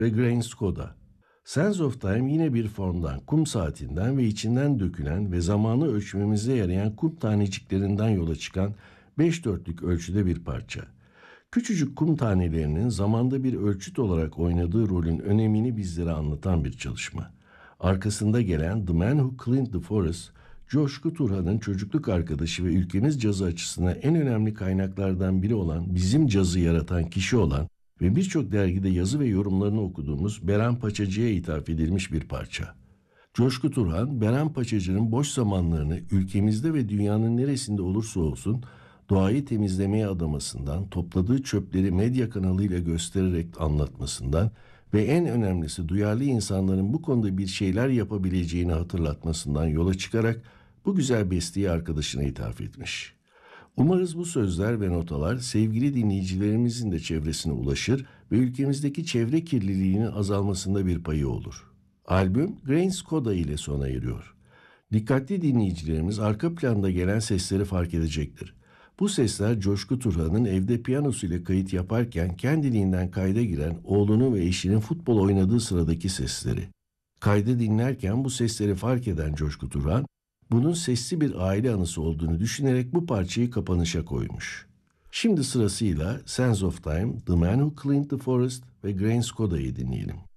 ve Grain Skoda. Sands of Time yine bir formdan, kum saatinden ve içinden dökülen ve zamanı ölçmemize yarayan kum taneciklerinden yola çıkan 5/4'lük ölçüde bir parça. Küçücük kum tanelerinin zamanda bir ölçüt olarak oynadığı rolün önemini bizlere anlatan bir çalışma. Arkasında gelen The Man Who Cleaned the Forest, Coşku Turhan'ın çocukluk arkadaşı ve ülkemiz cazı açısından en önemli kaynaklardan biri olan, bizim cazı yaratan kişi olan ve birçok dergide yazı ve yorumlarını okuduğumuz Beren Paçacı'ya ithaf edilmiş bir parça. Coşku Turhan, Beren Paçacı'nın boş zamanlarını ülkemizde ve dünyanın neresinde olursa olsun doğayı temizlemeye adamasından, topladığı çöpleri medya kanalıyla göstererek anlatmasından ve en önemlisi duyarlı insanların bu konuda bir şeyler yapabileceğini hatırlatmasından yola çıkarak bu güzel besteyi arkadaşına ithaf etmiş. Umarız bu sözler ve notalar sevgili dinleyicilerimizin de çevresine ulaşır ve ülkemizdeki çevre kirliliğinin azalmasında bir payı olur. Albüm Grain Skoda ile sona eriyor. Dikkatli dinleyicilerimiz arka planda gelen sesleri fark edecektir. Bu sesler Coşku Turhan'ın evde piyanosuyla kayıt yaparken kendiliğinden kayda giren oğlunun ve eşinin futbol oynadığı sıradaki sesleri. Kaydı dinlerken bu sesleri fark eden Coşku Turhan, bunun sesli bir aile anısı olduğunu düşünerek bu parçayı kapanışa koymuş. Şimdi sırasıyla Sands of Time, The Man Who Cleaned the Forest ve Grain Skoda'yı dinleyelim.